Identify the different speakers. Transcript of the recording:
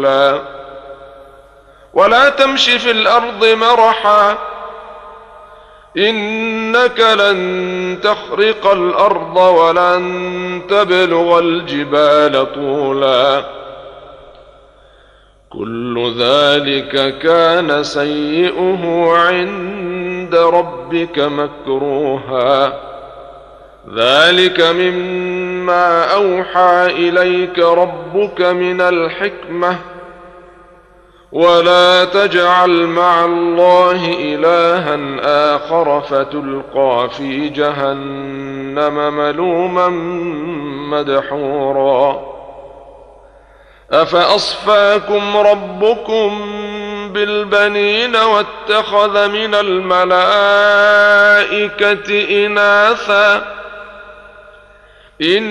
Speaker 1: ولا تمش في الأرض مرحا إنك لن تخرق الأرض ولن تبلغ الجبال طولا كل ذلك كان سيئه عند ربك مكروها ذلك مما أوحى إليك ربك من الحكمة ولا تجعل مع الله إلها آخر فتلقى في جهنم ملوما مدحورا أفأصفاكم ربكم بالبنين واتخذ من الملائكة إناثا